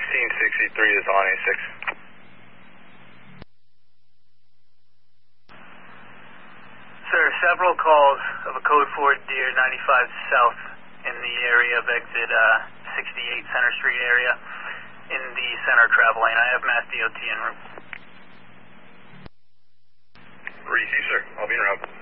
1663 is on A6. Sir, several calls of a code 4 Deer 95 South in the area of exit 68 Center Street area in the center travel lane. I have Mass DOT en route. Receive, sir. I'll be en route.